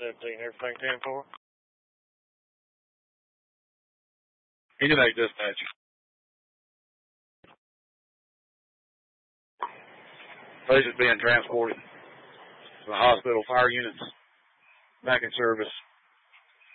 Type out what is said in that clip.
17, everything 10-4. Unite dispatch. Patients being transported to the hospital. Fire units back in service.